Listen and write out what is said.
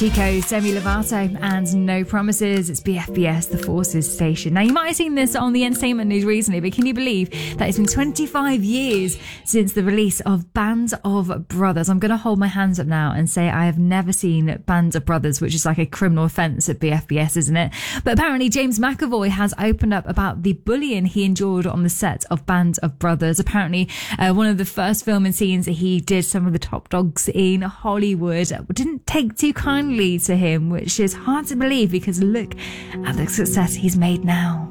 Chico, Demi Lovato, and No Promises. It's BFBS, the Forces station. Now, you might have seen this on the entertainment news recently, but can you believe that it's been 25 years since the release of Band of Brothers? I'm going to hold my hands up now and say I have never seen Band of Brothers, which is like a criminal offence at BFBS, isn't it? But apparently James McAvoy has opened up about the bullying he endured on the set of Band of Brothers. Apparently, one of the first filming scenes that he did, some of the top dogs in Hollywood didn't take too kindly to him, which is hard to believe because look at the success he's made now.